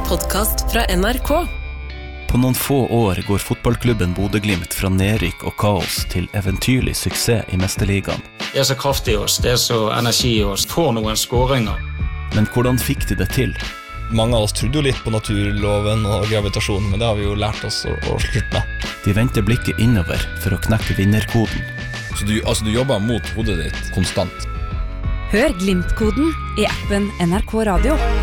podcast fra NRK. På noen få år går fotballklubben Bodø/Glimt fra nedrykk og kaos til eventyrlig suksess i Mesterligaen. Det så kraft i oss, det så energi i oss, får noen skåringer. Men hvordan fikk de det til? Mange av oss trodde jo litt på naturloven og gravitasjonen, men det har vi jo lært oss å slutte med. De venter blikket innover for å knekke vinnerkoden. Så du jobber mot hodet ditt konstant. Hør Glimt-koden i appen NRK Radio.